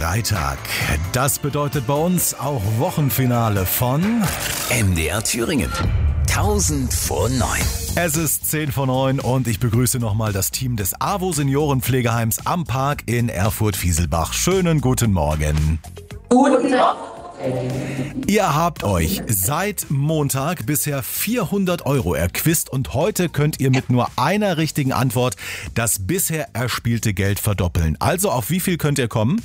Freitag. Das bedeutet bei uns auch Wochenfinale von MDR Thüringen. 1000 vor 9. Es ist 10 vor 9 und ich begrüße nochmal das Team des AWO Seniorenpflegeheims am Park in Erfurt-Fieselbach. Schönen guten Morgen. Guten Morgen. Ihr habt euch seit Montag bisher 400 € erquizt und heute könnt ihr mit nur einer richtigen Antwort das bisher erspielte Geld verdoppeln. Also auf wie viel könnt ihr kommen?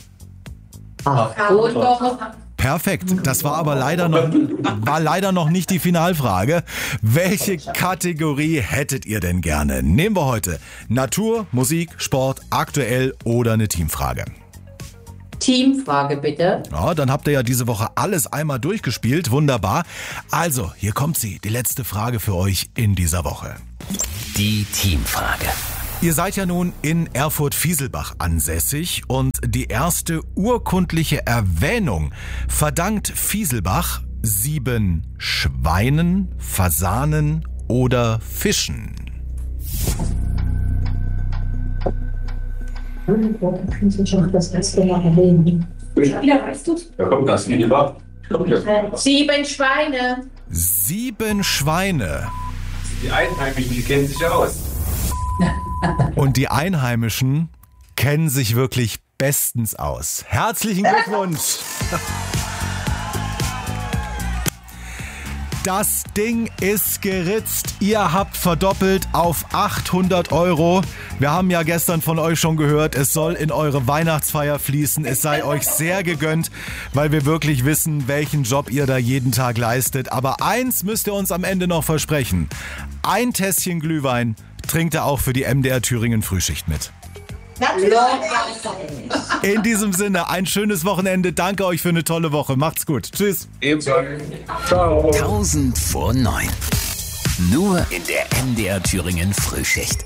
Perfekt, das war aber leider noch nicht die Finalfrage. Welche Kategorie hättet ihr denn gerne? Nehmen wir heute Natur, Musik, Sport, aktuell oder eine Teamfrage? Teamfrage bitte. Ja, dann habt ihr ja diese Woche alles einmal durchgespielt. Wunderbar. Also, hier kommt sie, die letzte Frage für euch in dieser Woche. Die Teamfrage. Ihr seid ja nun in Erfurt-Fieselbach ansässig und die erste urkundliche Erwähnung verdankt Fieselbach 7 Schweinen, Fasanen oder Fischen. Das erste Mal erwähnen. Ja, weißt du's? Ja, komm, das geht über. 7 Schweine. 7 Schweine. Die Einheimischen, die kennen sich aus. Und die Einheimischen kennen sich wirklich bestens aus. Herzlichen Glückwunsch! Das Ding ist geritzt. Ihr habt verdoppelt auf 800 €. Wir haben ja gestern von euch schon gehört, es soll in eure Weihnachtsfeier fließen. Es sei euch sehr gegönnt, weil wir wirklich wissen, welchen Job ihr da jeden Tag leistet. Aber eins müsst ihr uns am Ende noch versprechen. Ein Tässchen Glühwein trinkt ihr auch für die MDR Thüringen Frühschicht mit. In diesem Sinne, ein schönes Wochenende. Danke euch für eine tolle Woche. Macht's gut. Tschüss. Ebenso. Ciao. 1000 vor 9. Nur in der MDR Thüringen Frühschicht.